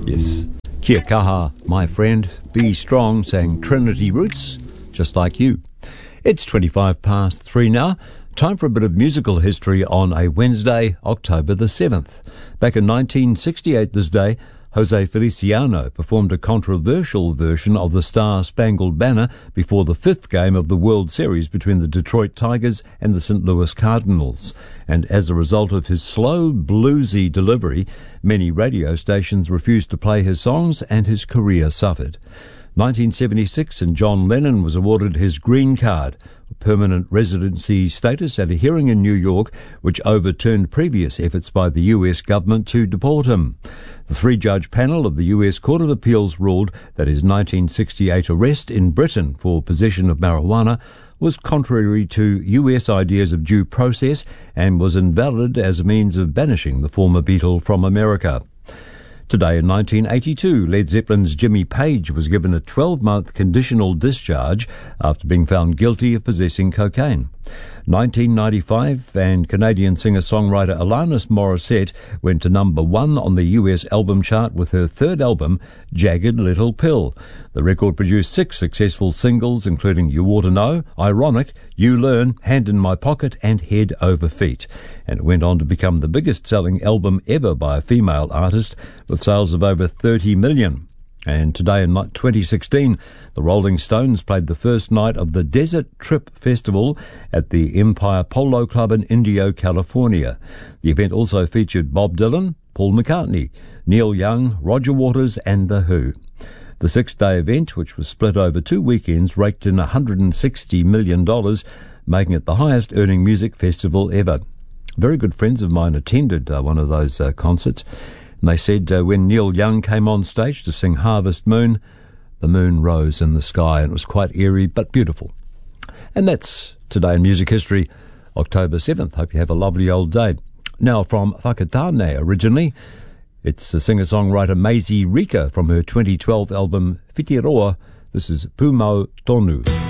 Yes. Kia kaha, my friend. Be strong, sang Trinity Roots, just like you. It's 3 now. Time for a bit of musical history on a Wednesday, October the 7th. Back in 1968 this day, Jose Feliciano performed a controversial version of the Star-Spangled Banner before the fifth game of the World Series between the Detroit Tigers and the St. Louis Cardinals. And as a result of his slow, bluesy delivery, many radio stations refused to play his songs and his career suffered. 1976, and John Lennon was awarded his green card, permanent residency status, at a hearing in New York which overturned previous efforts by the US government to deport him. The three-judge panel of the US Court of Appeals ruled that his 1968 arrest in Britain for possession of marijuana was contrary to US ideas of due process and was invalid as a means of banishing the former Beatle from America. Today in 1982, Led Zeppelin's Jimmy Page was given a 12-month conditional discharge after being found guilty of possessing cocaine. 1995, and Canadian singer-songwriter Alanis Morissette went to number 1 on the US album chart with her third album, Jagged Little Pill. The record produced 6 successful singles, including You Oughta Know, Ironic, You Learn, Hand in My Pocket, and Head Over Feet. And it went on to become the biggest-selling album ever by a female artist, with sales of over 30 million. And today in 2016, the Rolling Stones played the first night of the Desert Trip Festival at the Empire Polo Club in Indio, California. The event also featured Bob Dylan, Paul McCartney, Neil Young, Roger Waters and The Who. The 6-day event, which was split over 2 weekends, raked in $160 million, making it the highest-earning music festival ever. Very good friends of mine attended one of those concerts. And they said when Neil Young came on stage to sing Harvest Moon, the moon rose in the sky, and it was quite eerie but beautiful. And that's today in music history, October 7th. Hope you have a lovely old day. Now from Whakatane originally, it's the singer-songwriter Maisie Rika from her 2012 album Whitiroa. This is Pumau Tonu.